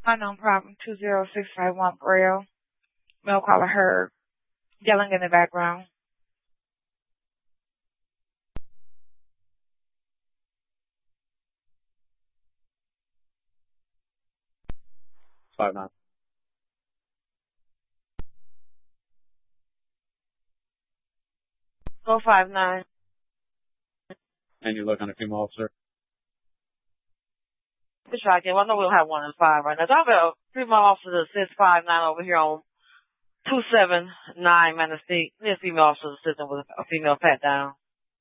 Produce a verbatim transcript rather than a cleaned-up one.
Unknown problem two zero six five one Braille. Male caller heard yelling in the background. Five nine. Go five nine. And you're looking at a female officer? Let's try again. Well, I know we don't have one in five right now. So I have a female officer that says five nine over here on two seven nine Manistee. This female officer assistant with a female pat down.